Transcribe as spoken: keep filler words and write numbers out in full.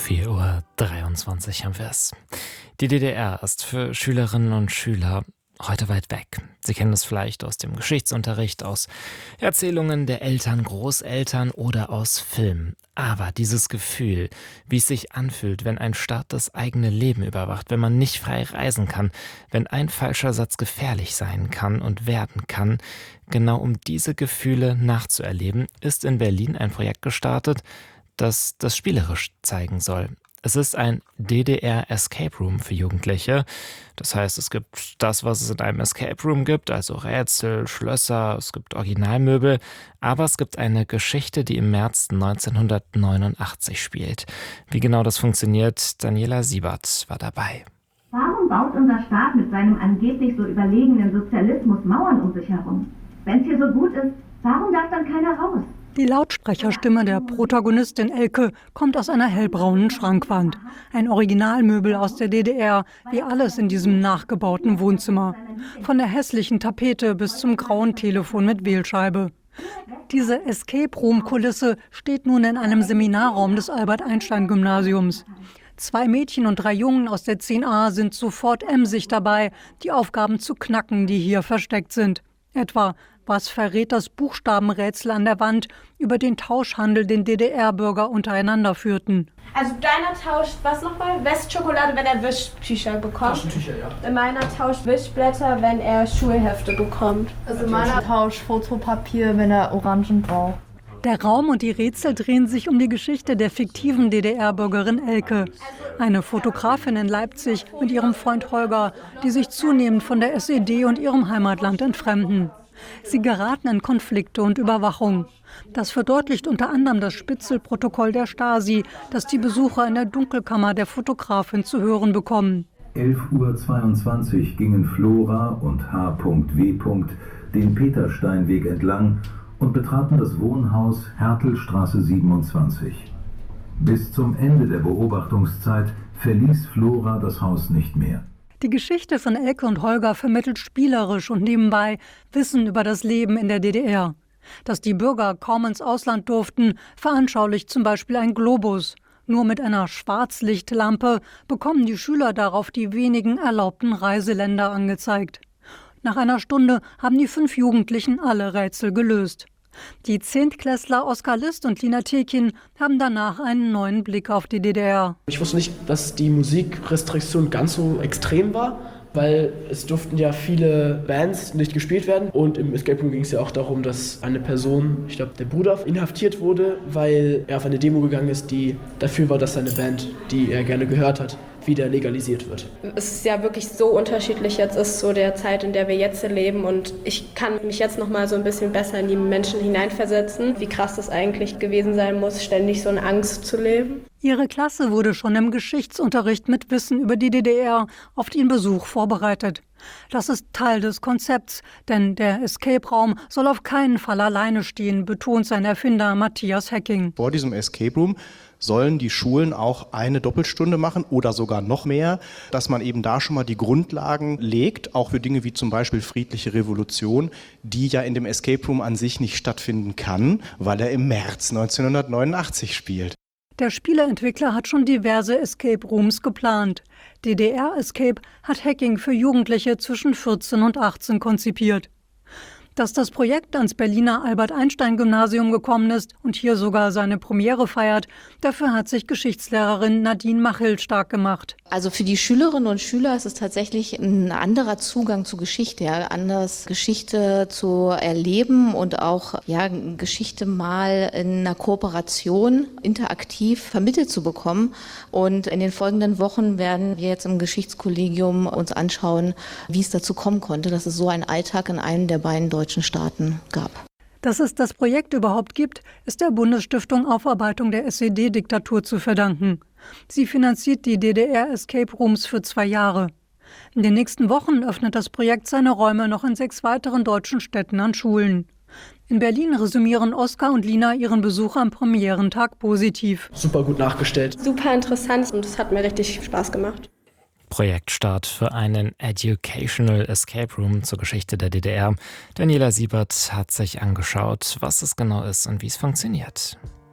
vier Uhr dreiundzwanzig haben wir es. Die D D R ist für Schülerinnen und Schüler heute weit weg. Sie kennen es vielleicht aus dem Geschichtsunterricht, aus Erzählungen der Eltern, Großeltern oder aus Filmen. Aber dieses Gefühl, wie es sich anfühlt, wenn ein Staat das eigene Leben überwacht, wenn man nicht frei reisen kann, wenn ein falscher Satz gefährlich sein kann und werden kann, genau um diese Gefühle nachzuerleben, ist in Berlin ein Projekt gestartet, das das spielerisch zeigen soll. Es ist ein D D R Escape Room für Jugendliche. Das heißt, es gibt das, was es in einem Escape Room gibt, also Rätsel, Schlösser, es gibt Originalmöbel, aber es gibt eine Geschichte, die im März neunzehnhundertneunundachtzig spielt. Wie genau das funktioniert, Daniela Siebert war dabei. Warum baut unser Staat mit seinem angeblich so überlegenen Sozialismus Mauern um sich herum? Wenn es hier so gut ist, warum darf dann keiner raus? Die Lautsprecherstimme der Protagonistin Elke kommt aus einer hellbraunen Schrankwand. Ein Originalmöbel aus der D D R, wie alles in diesem nachgebauten Wohnzimmer. Von der hässlichen Tapete bis zum grauen Telefon mit Wählscheibe. Diese Escape-Room-Kulisse steht nun in einem Seminarraum des Albert-Einstein-Gymnasiums. Zwei Mädchen und drei Jungen aus der zehn a sind sofort emsig dabei, die Aufgaben zu knacken, die hier versteckt sind. Etwa, was verrät das Buchstabenrätsel an der Wand über den Tauschhandel, den D D R-Bürger untereinander führten? Also deiner tauscht was nochmal? Westschokolade, wenn er Wischtücher bekommt. Taschentücher, ja. Meiner tauscht Wischblätter, wenn er Schulhefte bekommt. Also meiner tauscht Fotopapier, wenn er Orangen braucht. Der Raum und die Rätsel drehen sich um die Geschichte der fiktiven D D R-Bürgerin Elke. Eine Fotografin in Leipzig mit ihrem Freund Holger, die sich zunehmend von der S E D und ihrem Heimatland entfremden. Sie geraten in Konflikte und Überwachung. Das verdeutlicht unter anderem das Spitzelprotokoll der Stasi, das die Besucher in der Dunkelkammer der Fotografin zu hören bekommen. elf Uhr zweiundzwanzig gingen Flora und H W den Petersteinweg entlang und betraten das Wohnhaus Hertelstraße siebenundzwanzig. Bis zum Ende der Beobachtungszeit verließ Flora das Haus nicht mehr. Die Geschichte von Elke und Holger vermittelt spielerisch und nebenbei Wissen über das Leben in der D D R. Dass die Bürger kaum ins Ausland durften, veranschaulicht zum Beispiel ein Globus. Nur mit einer Schwarzlichtlampe bekommen die Schüler darauf die wenigen erlaubten Reiseländer angezeigt. Nach einer Stunde haben die fünf Jugendlichen alle Rätsel gelöst. Die Zehntklässler Oskar List und Lina Tekin haben danach einen neuen Blick auf die D D R. Ich wusste nicht, dass die Musikrestriktion ganz so extrem war, weil es durften ja viele Bands nicht gespielt werden. Und im Escape Room ging es ja auch darum, dass eine Person, ich glaube der Bruder, inhaftiert wurde, weil er auf eine Demo gegangen ist, die dafür war, dass seine Band, die er gerne gehört hat, wieder legalisiert wird. Es ist ja wirklich so unterschiedlich jetzt ist zu der Zeit, in der wir jetzt leben, und ich kann mich jetzt noch mal so ein bisschen besser in die Menschen hineinversetzen, wie krass das eigentlich gewesen sein muss, ständig so in Angst zu leben. Ihre Klasse wurde schon im Geschichtsunterricht mit Wissen über die D D R auf den Besuch vorbereitet. Das ist Teil des Konzepts, denn der Escape-Raum soll auf keinen Fall alleine stehen, betont sein Erfinder Matthias Hecking. Vor diesem Escape Room sollen die Schulen auch eine Doppelstunde machen oder sogar noch mehr, dass man eben da schon mal die Grundlagen legt, auch für Dinge wie zum Beispiel friedliche Revolution, die ja in dem Escape Room an sich nicht stattfinden kann, weil er im März neunzehnhundertneunundachtzig spielt. Der Spieleentwickler hat schon diverse Escape Rooms geplant. D D R Escape hat Hecking für Jugendliche zwischen vierzehn und achtzehn konzipiert. Dass das Projekt ans Berliner Albert-Einstein-Gymnasium gekommen ist und hier sogar seine Premiere feiert, dafür hat sich Geschichtslehrerin Nadine Machill stark gemacht. Also für die Schülerinnen und Schüler ist es tatsächlich ein anderer Zugang zu Geschichte, ja, anders Geschichte zu erleben und auch ja, Geschichte mal in einer Kooperation interaktiv vermittelt zu bekommen. Und in den folgenden Wochen werden wir jetzt im Geschichtskollegium uns anschauen, wie es dazu kommen konnte, dass es so einen Alltag in einem der beiden deutschen Staaten gab. Dass es das Projekt überhaupt gibt, ist der Bundesstiftung Aufarbeitung der S E D-Diktatur zu verdanken. Sie finanziert die D D R-Escape Rooms für zwei Jahre. In den nächsten Wochen öffnet das Projekt seine Räume noch in sechs weiteren deutschen Städten an Schulen. In Berlin resümieren Oskar und Lina ihren Besuch am Premierentag positiv. Super gut nachgestellt. Super interessant und es hat mir richtig Spaß gemacht. Projektstart für einen Educational Escape Room zur Geschichte der D D R. Daniela Siebert hat sich angeschaut, was es genau ist und wie es funktioniert.